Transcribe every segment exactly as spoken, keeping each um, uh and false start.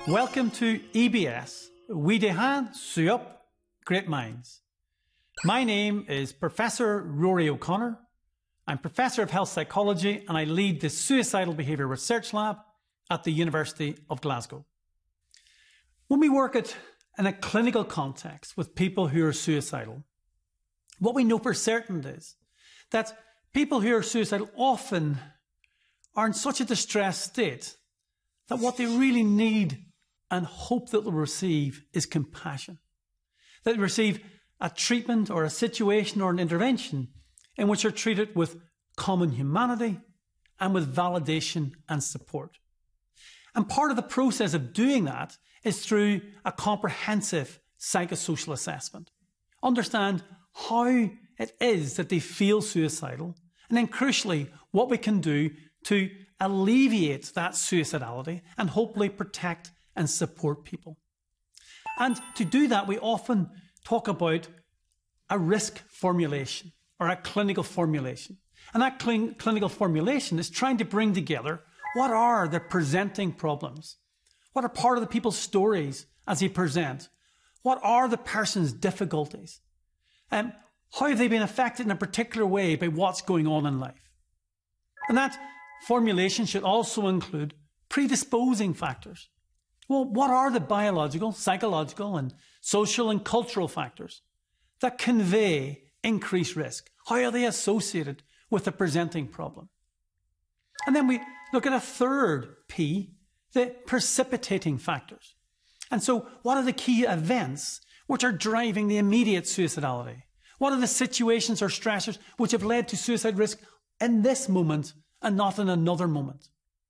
Welcome to E B S, We Dehan Suop Great Minds. My name is Professor Rory O'Connor. I'm Professor of Health Psychology and I lead the Suicidal Behaviour Research Lab at the University of Glasgow. When we work at, in a clinical context with people who are suicidal, what we know for certain is that people who are suicidal often are in such a distressed state that what they really need and hope that they'll receive is compassion. That they receive a treatment or a situation or an intervention in which they're treated with common humanity and with validation and support. And part of the process of doing that is through a comprehensive psychosocial assessment. Understand how it is that they feel suicidal, and then crucially, what we can do to alleviate that suicidality and hopefully protect and support people. And to do that, we often talk about a risk formulation or a clinical formulation. And that cl- clinical formulation is trying to bring together what are the presenting problems, what are part of the people's stories as they present, what are the person's difficulties, and how have they been affected in a particular way by what's going on in life. And that formulation should also include predisposing factors. Well, what are the biological, psychological, and social and cultural factors that convey increased risk? How are they associated with the presenting problem? And then we look at a third P, the precipitating factors. And so what are the key events which are driving the immediate suicidality? What are the situations or stressors which have led to suicide risk in this moment and not in another moment?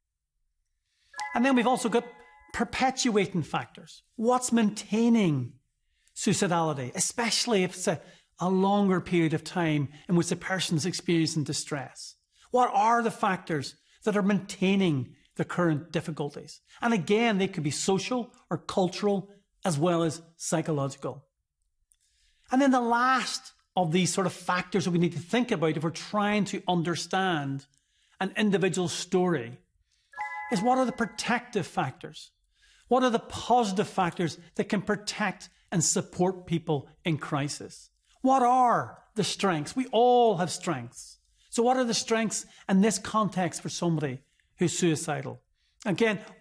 And then we've also got perpetuating factors. What's maintaining suicidality, especially if it's a, a longer period of time in which the person's experiencing distress? What are the factors that are maintaining the current difficulties? And again, they could be social or cultural as well as psychological. And then the last of these sort of factors that we need to think about if we're trying to understand an individual's story is what are the protective factors? What are the positive factors that can protect and support people in crisis? What are the strengths? We all have strengths. So what are the strengths in this context for somebody who's suicidal? Again,